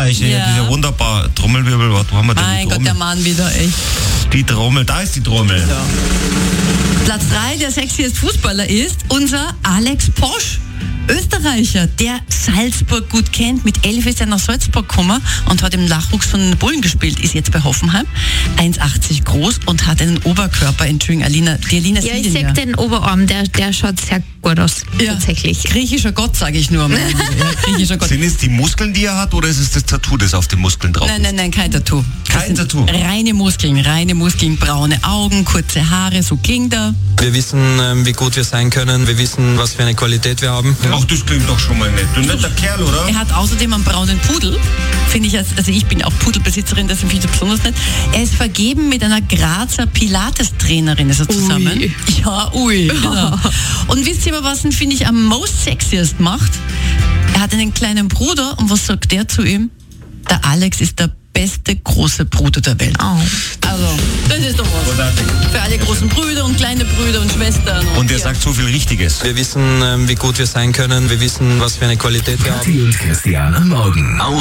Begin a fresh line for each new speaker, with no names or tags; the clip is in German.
Österreich, dieser wunderbar Trommelwirbel, wo haben wir denn
Mein Gott, der Mann wieder, echt.
Die Trommel, da ist die Trommel.
So. Platz 3 der sexiest Fußballer ist unser Alex Posch. Österreicher, der Salzburg gut kennt. Mit 11 ist er nach Salzburg gekommen und hat im Nachwuchs von den Bullen gespielt, ist jetzt bei Hoffenheim. 1,80 groß und hat einen Oberkörper. Entschuldigung, Alina
ja, ich sehe den Oberarm, der schaut sehr gut aus, tatsächlich.
Griechischer Gott, sage ich nur. Griechischer Gott.
Sind es die Muskeln, die er hat, oder ist es das Tattoo, das auf den Muskeln drauf ist?
Nein, kein Tattoo.
Kein Tattoo?
Reine Muskeln, braune Augen, kurze Haare, so klingt er.
Wir wissen, wie gut wir sein können. Wir wissen, was für eine Qualität wir haben.
Ach, das klingt doch schon mal nett. Du netter Kerl, oder?
Er hat außerdem einen braunen Pudel. Finde ich, also ich bin auch Pudelbesitzerin, deswegen finde ich das besonders nett. Er ist vergeben mit einer Grazer Pilates-Trainerin, ist er zusammen.
Ui.
Ja, genau. Und wisst ihr aber, was ihn, finde ich, am most sexiest macht? Er hat einen kleinen Bruder und was sagt der zu ihm? Der Alex ist der beste große Bruder der Welt.
Oh.
Also, das ist doch was. Für alle großen Brüder und kleine Brüder und Schwestern.
Und er sagt so viel Richtiges.
Wir wissen, wie gut wir sein können. Wir wissen, was für eine Qualität wir haben.
Kathi und Christian am Morgen. Auch